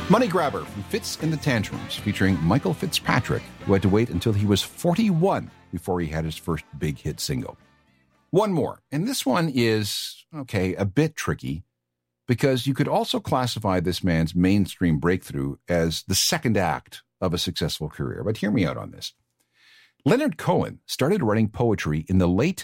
Money Grabber from Fitz and the Tantrums, featuring Michael Fitzpatrick, who had to wait until he was 41 before he had his first big hit single. One more, and this one is, a bit tricky, because you could also classify this man's mainstream breakthrough as the second act of a successful career. But hear me out on this. Leonard Cohen started writing poetry in the late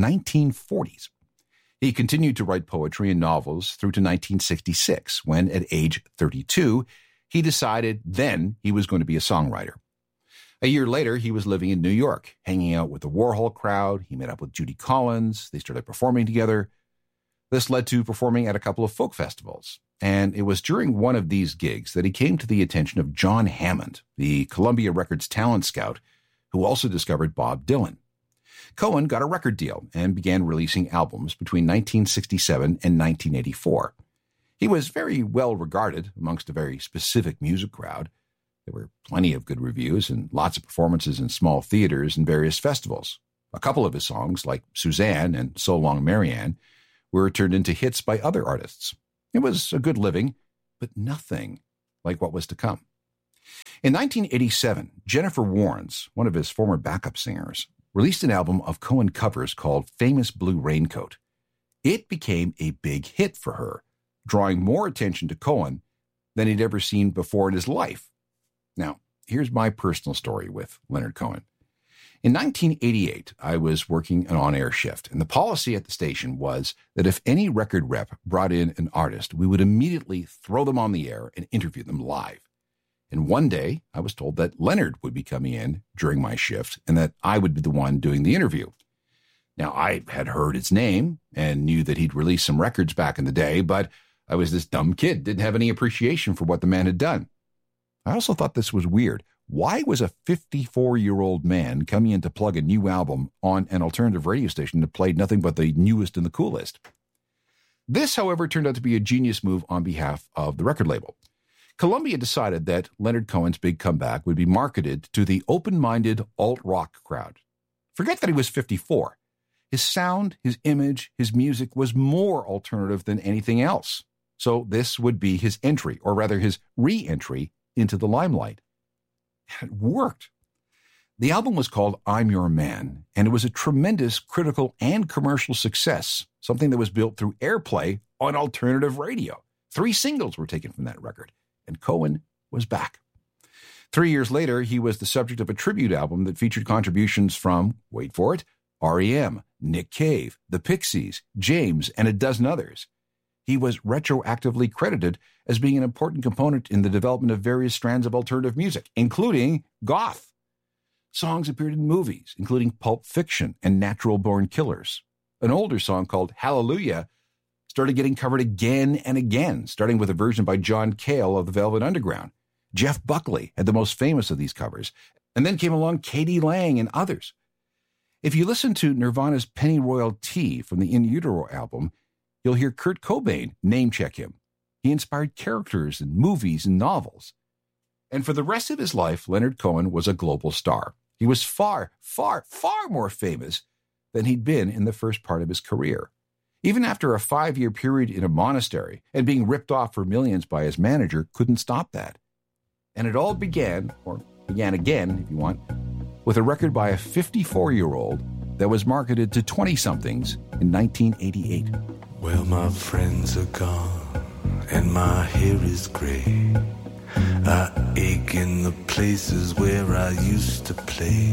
1940s. He continued to write poetry and novels through to 1966, when at age 32, he decided then he was going to be a songwriter. A year later, he was living in New York, hanging out with the Warhol crowd. He met up with Judy Collins. They started performing together. This led to performing at a couple of folk festivals. And it was during one of these gigs that he came to the attention of John Hammond, the Columbia Records talent scout, who also discovered Bob Dylan. Cohen got a record deal and began releasing albums between 1967 and 1984. He was very well regarded amongst a very specific music crowd. There were plenty of good reviews and lots of performances in small theaters and various festivals. A couple of his songs, like Suzanne and So Long Marianne, were turned into hits by other artists. It was a good living, but nothing like what was to come. In 1987, Jennifer Warnes, one of his former backup singers, released an album of Cohen covers called Famous Blue Raincoat. It became a big hit for her, drawing more attention to Cohen than he'd ever seen before in his life. Now, here's my personal story with Leonard Cohen. In 1988, I was working an on-air shift, and the policy at the station was that if any record rep brought in an artist, we would immediately throw them on the air and interview them live. And one day, I was told that Leonard would be coming in during my shift and that I would be the one doing the interview. Now, I had heard his name and knew that he'd released some records back in the day, but I was this dumb kid, didn't have any appreciation for what the man had done. I also thought this was weird. Why was a 54-year-old man coming in to plug a new album on an alternative radio station that played nothing but the newest and the coolest? This, however, turned out to be a genius move on behalf of the record label. Columbia decided that Leonard Cohen's big comeback would be marketed to the open-minded alt-rock crowd. Forget that he was 54. His sound, his image, his music was more alternative than anything else. So this would be his entry, or rather his re-entry, into the limelight. And it worked. The album was called I'm Your Man, and it was a tremendous critical and commercial success, something that was built through airplay on alternative radio. 3 singles were taken from that record, and Cohen was back. 3 years later, he was the subject of a tribute album that featured contributions from, wait for it, R.E.M., Nick Cave, The Pixies, James, and a dozen others. He was retroactively credited as being an important component in the development of various strands of alternative music, including goth. Songs appeared in movies, including Pulp Fiction and Natural Born Killers. An older song called Hallelujah started getting covered again and again, starting with a version by John Cale of the Velvet Underground. Jeff Buckley had the most famous of these covers, and then came along K.D. Lang and others. If you listen to Nirvana's Pennyroyal Tea from the In Utero album, you'll hear Kurt Cobain name-check him. He inspired characters in movies and novels. And for the rest of his life, Leonard Cohen was a global star. He was far, far, far more famous than he'd been in the first part of his career. Even after a 5-year period in a monastery and being ripped off for millions by his manager couldn't stop that. And it all began again, if you want, with a record by a 54-year-old that was marketed to 20-somethings in 1988. Well, my friends are gone and my hair is gray. I ache in the places where I used to play.